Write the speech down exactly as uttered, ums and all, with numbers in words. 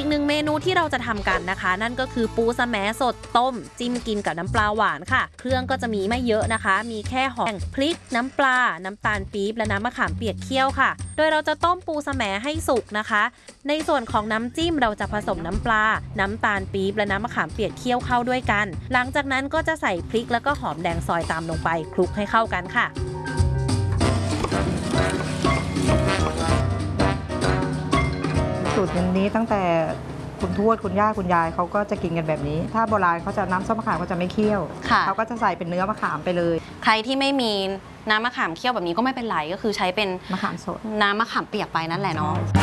หนึ่งเมนูที่เราจะทำกันนะคะนั่นก็คือปูสะแหมสดต้มจิ้มกินกับน้ำปลาหวานค่ะเครื่องก็จะมีไม่เยอะนะคะมีแค่หอมพริกน้ำปลาน้ำตาลปี๊บและน้ำมะขามเปียกเคี่ยวค่ะโดยเราจะต้มปูสะแหมให้สุกนะคะในส่วนของน้ำจิ้มเราจะผสมน้ำปลาน้ำตาลปี๊บและน้ำมะขามเปียกเคี่ยวเข้าด้วยกันหลังจากนั้นก็จะใส่พริกแล้วก็หอมแดงซอยตามลงไปคลุกให้เข้ากันค่ะสูตรนี้ตั้งแต่คุณทวดคุณย่าคุณยายเขาก็จะกินกันแบบนี้ถ้าโบราณเขาจะน้ำส้มมะขามเขาจะไม่เคี่ยวเขาก็จะใส่เป็นเนื้อมะขามไปเลยใครที่ไม่มีน้ำมะขามเคี่ยวแบบนี้ก็ไม่เป็นไรก็คือใช้เป็นมะขามสดน้ำมะขามเปียกไปนั่นแหละเนาะ